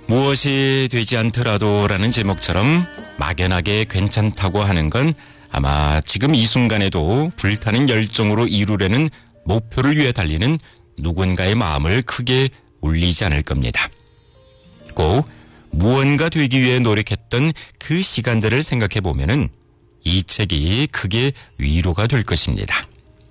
무엇이 되지 않더라도 라는 제목처럼 막연하게 괜찮다고 하는 건 아마 지금 이 순간에도 불타는 열정으로 이루려는 목표를 위해 달리는 누군가의 마음을 크게 울리지 않을 겁니다. 꼭 무언가 되기 위해 노력했던 그 시간들을 생각해 보면은 이 책이 크게 위로가 될 것입니다.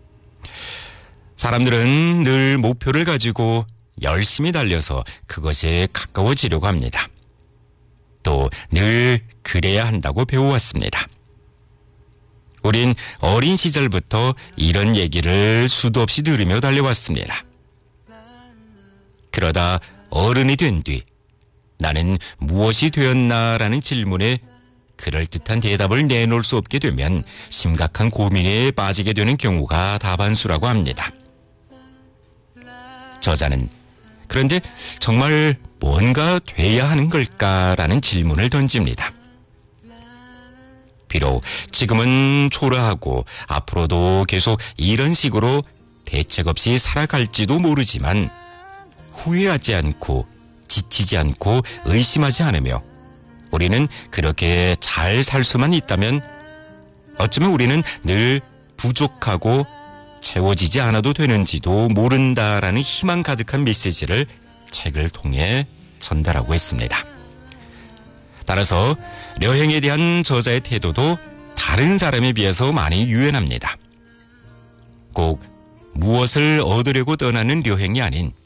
사람들은 늘 목표를 가지고 열심히 달려서 그것에 가까워지려고 합니다. 또 늘 그래야 한다고 배워왔습니다. 우린 어린 시절부터 이런 얘기를 수도 없이 들으며 달려왔습니다. 그러다 어른이 된 뒤 나는 무엇이 되었나라는 질문에 그럴듯한 대답을 내놓을 수 없게 되면 심각한 고민에 빠지게 되는 경우가 다반수라고 합니다. 저자는 그런데 정말 뭔가 돼야 하는 걸까라는 질문을 던집니다. 비록 지금은 초라하고 앞으로도 계속 이런 식으로 대책 없이 살아갈지도 모르지만 후회하지 않고 지치지 않고 의심하지 않으며 우리는 그렇게 잘 살 수만 있다면 어쩌면 우리는 늘 부족하고 채워지지 않아도 되는지도 모른다라는 희망 가득한 메시지를 책을 통해 전달하고 있습니다. 따라서 려행에 대한 저자의 태도도 다른 사람에 비해서 많이 유연합니다. 꼭 무엇을 얻으려고 떠나는 려행이 아닌